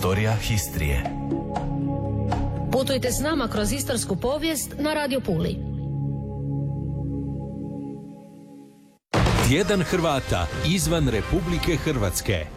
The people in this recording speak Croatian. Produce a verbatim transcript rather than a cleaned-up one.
Historia Histrije. Putujte s nama kroz istarsku povijest na Radio Puli. Tjedan Hrvata izvan Republike Hrvatske.